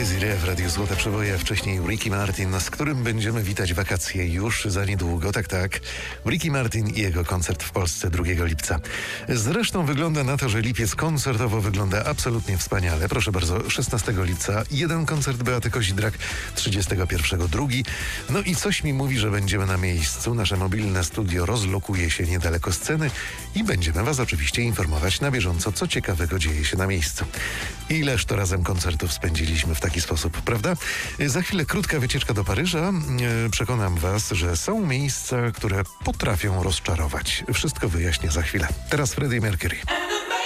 Desiree w Radiu Złote Przeboje, a wcześniej Ricky Martin, z którym będziemy witać wakacje już za niedługo. Tak. Ricky Martin i jego koncert w Polsce 2 lipca. Zresztą wygląda na to, że lipiec koncertowo wygląda absolutnie wspaniale. Proszę bardzo, 16 lipca jeden koncert Beaty Kozidrak, 31 drugi. No i coś mi mówi, że będziemy na miejscu. Nasze mobilne studio rozlokuje się niedaleko sceny i będziemy was oczywiście informować na bieżąco, co ciekawego dzieje się na miejscu. Ileż to razem koncertów spędziliśmy w taki sposób, prawda? Za chwilę krótka wycieczka do Paryża. Przekonam was, że są miejsca, które potrafią rozczarować. Wszystko wyjaśnię za chwilę. Teraz Freddie Mercury.